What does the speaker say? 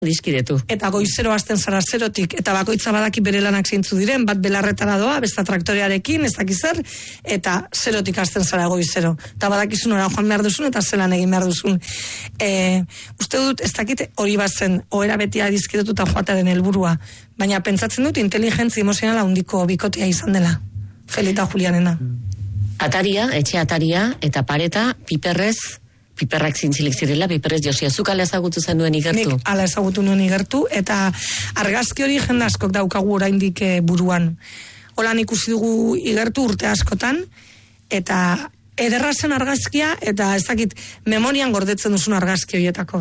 Dizkidetu. Eta goizero hasten zara zerotik, eta bakoitza badaki bere lanak zeintzu diren, bat belarretara doa, besta traktorearekin, ez dakiz zer, eta zerotik hasten zara goizero. Eta badakizun ora joan behar duzun, eta zelan egin behar duzun. Uste dut, ez dakit hori bazen, ohera betia dizkidetuta joatearen helburua, baina pentsatzen dut inteligentzia emozionala handiko bikotea izan dela. Felita Julianena. Ataria, etxe ataria, eta pareta, piperrak zintzilik zirela, piperrez Josia, zuk ala ezagutu zenuen igertu? Nik ala ezagutu nuen igertu, eta argazki hori jende askok daukagu oraindik buruan. Holan ikusi dugu igertu urte askotan, eta ederra zen argazkia, eta ez dakit memorian gordetzen duzun argazki horietako.